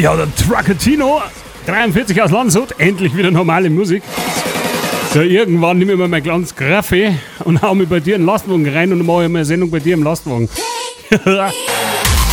Ja, der Truckatino, 43 aus Landshut, endlich wieder normale Musik. So, irgendwann nehme ich mir mein kleines Graffe und hau mir bei dir in den Lastwagen rein und dann mache ich mal eine Sendung bei dir im Lastwagen.